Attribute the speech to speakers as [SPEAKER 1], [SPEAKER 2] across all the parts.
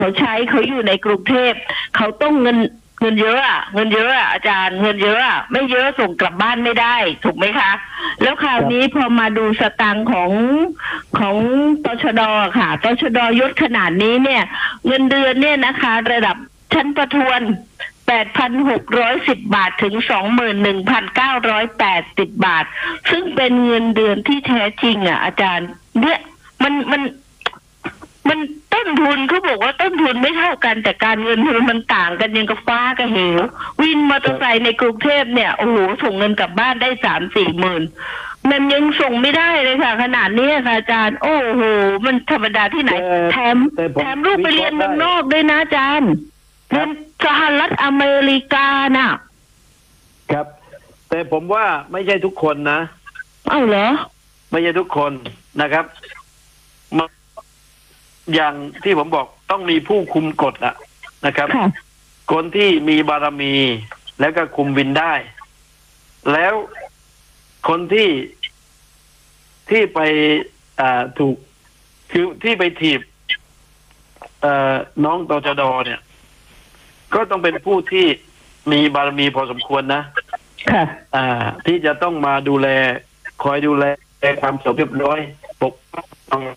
[SPEAKER 1] เขาใช้เขาอยู่ในกรุงเทพเขาต้องเงินเยอะอะเงินเยอะอะอาจารย์เงินเยอะอะไม่เยอะส่งกลับบ้านไม่ได้ถูกไหมคะแล้วคราวนี้พอมาดูสตังค์ของตชดค่ะตชดยศขนาดนี้เนี่ยเงินเดือนเนี่ยนะคะระดับชั้นประทวน8,610 บาทถึง 21,980 บาทซึ่งเป็นเงินเดือนที่แท้จริงอ่ะอาจารย์เนี่ยมันต้นทุนเขาบอกว่าต้นทุนไม่เท่ากันแต่การเงินมันต่างกันยังกับฟ้ากับเหววินมอเตอร์ไซค์ในกรุงเทพเนี่ยโอ้โหส่งเงินกลับบ้านได้3-4 หมื่นมันยังส่งไม่ได้เลยค่ะขนาดนี้ค่ะอาจารย์โอ้โหมันธรรมดาที่ไหนแถมลูกไปเรียนเมืองนอกด้วยนะอาจารย์เรียนสหรัฐอเมริกาน่ะ
[SPEAKER 2] ครับแต่ผมว่าไม่ใช่ทุกคนนะ
[SPEAKER 1] เอ้าเหรอ
[SPEAKER 2] ไม่ใช่ทุกคนนะครับอย่างที่ผมบอกต้องมีผู้คุมกฎนะครับคนที่มีบารมีแล้วก็คุมวินได้แล้วคนที่ไปถูกคือที่ไปถีบน้องตชดเนี่ยก็ต้องเป็นผู้ที่มีบารมีพอสมควรนะที่จะต้องมาดูแลคอยดูแลความสงบเรียบร้อยปกป้อง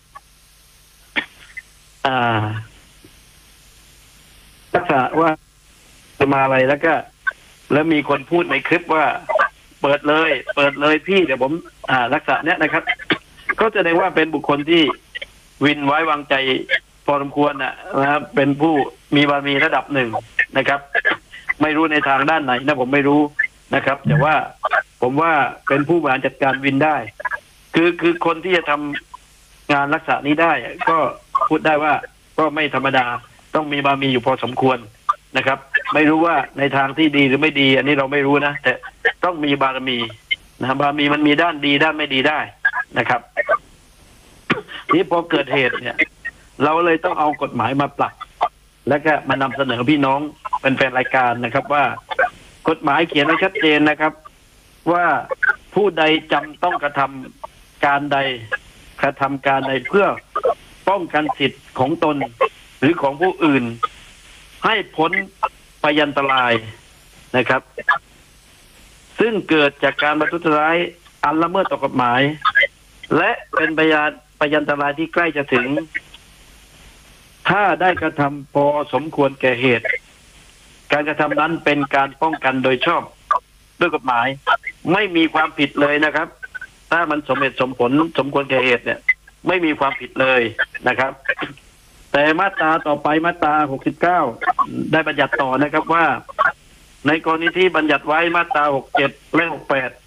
[SPEAKER 2] ลักษณะว่าจะมาอะไรแล้วมีคนพูดในคลิปว่าเปิดเลยพี่เดี๋ยวผมลักษณะเนี้ยนะครับก็แสดงว่าเป็นบุคคลที่วินไว้วางใจพอสมควรนะครับเป็นผู้มีบารมีระดับหนึ่งนะครับไม่รู้ในทางด้านไหนนะผมไม่รู้นะครับแต่ว่าผมว่าเป็นผู้บริหารจัดการวินได้คือคนที่จะทำงานลักษณะนี้ได้ก็พูดได้ว่าก็ไม่ธรรมดาต้องมีบารมีอยู่พอสมควรนะครับไม่รู้ว่าในทางที่ดีหรือไม่ดีอันนี้เราไม่รู้นะแต่ต้องมีบารมีนะบารมีมันมีด้านดีด้านไม่ดีได้นะครับที่พอเกิดเหตุเนี่ยเราเลยต้องเอากฎหมายมาปรับแล้วก็มานำเสนอพี่น้องเป็นแฟนรายการนะครับว่ากฎหมายเขียนไว้ชัดเจนนะครับว่าผู้ใดจำต้องกระทำการใดเพื่อป้องกันสิทธิ์ของตนหรือของผู้อื่นให้พ้นพยันตรายนะครับซึ่งเกิดจากการประทุษร้ายอันละเมิดต่อกฎหมายและเป็นพยันตรายที่ใกล้จะถึงถ้าได้กระทำพอสมควรแก่เหตุการกระทำนั้นเป็นการป้องกันโดยชอบด้วยกฎหมายไม่มีความผิดเลยนะครับถ้ามันสมเหตุสมผลสมควรแก่เหตุเนี่ยไม่มีความผิดเลยนะครับแต่มาตราต่อไปมาตรา69ได้บัญญัติต่อนะครับว่าในกรณีที่บัญญัติไว้มาตรา67และ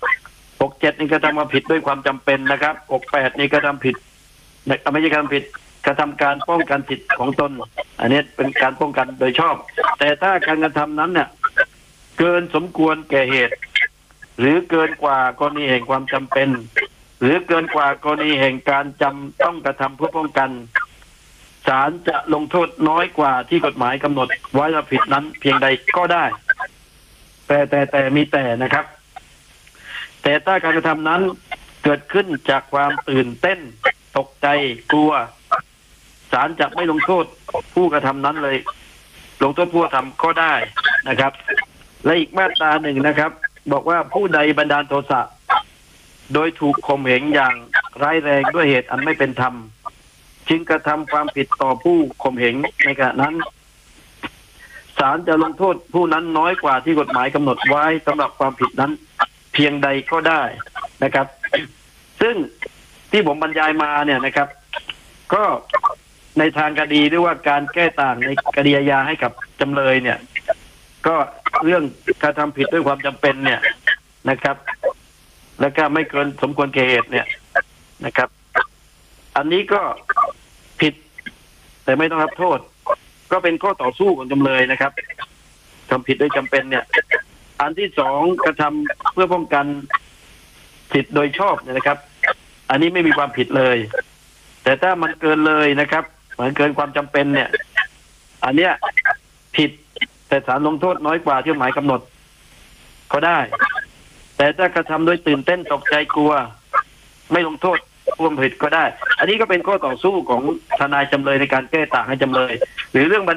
[SPEAKER 2] 67นี่กระทำความผิดด้วยความจำเป็นนะครับ68นี่กระทำผิดไม่ใช่กระทำผิดกระทำการป้องกันสิทธิของตนอันนี้เป็นการป้องกันโดยชอบแต่ถ้าการกระทำนั้นเนี่ยเกินสมควรแก่เหตุหรือเกินกว่ากรณีแห่งความจำเป็นหรือเกินกว่ากรณีแห่งการจำต้องกระทำเพื่อป้องกันศาลจะลงโทษน้อยกว่าที่กฎหมายกำหนดไว้ว่าผิดนั้นเพียงใดก็ได้แต่มีแต่นะครับแต่ถ้าการกระทำนั้นเกิดขึ้นจากความตื่นเต้นตกใจกลัวศาลจะไม่ลงโทษผู้กระทำนั้นเลยลงโทษผู้กระทำก็ได้นะครับและอีกมาตราหนึ่งนะครับบอกว่าผู้ใดบันดาลโทสะโดยถูกข่มเหงอย่างร้ายแรงด้วยเหตุอันไม่เป็นธรรมจึงกระทำความผิดต่อผู้ข่มเหงในขณะนั้นศาลจะลงโทษผู้นั้นน้อยกว่าที่กฎหมายกำหนดไว้สำหรับความผิดนั้นเพียงใดก็ได้นะครับซึ่งที่ผมบรรยายมาเนี่ยนะครับก็ในทางคดีหรือว่าการแก้ต่างในคดีอาญาให้กับจำเลยเนี่ยก็เรื่องการทำผิดด้วยความจำเป็นเนี่ยนะครับแล้วก็ไม่เกินสมควรแก่เหตุเนี่ยนะครับอันนี้ก็ผิดแต่ไม่ต้องรับโทษก็เป็นข้อต่อสู้ของจำเลยนะครับทำผิดด้วยจำเป็นเนี่ยอันที่สองกระทำเพื่อป้องกันสิทธิ์โดยชอบเนี่ยนะครับอันนี้ไม่มีความผิดเลยแต่ถ้ามันเกินเลยนะครับมันเกินความจำเป็นเนี่ยอันเนี้ยผิดแต่ศาลลงโทษน้อยกว่าที่กฎหมายกำหนดก็ได้แต่ถ้ากระทำโดยตื่นเต้นตกใจกลัวไม่ลงโทษร่วมผิดก็ได้ อันนี้ก็เป็นข้อต่อสู้ของทนายจำเลยในการแก้ต่างให้จำเลย หรือเรื่อง